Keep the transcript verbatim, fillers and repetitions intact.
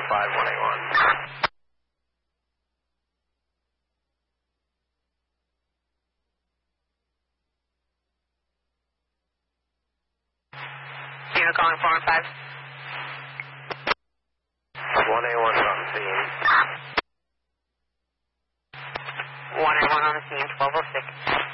five one eight one. Unit calling four one five. one eight one on the scene. one eight one on the scene, twelve oh six.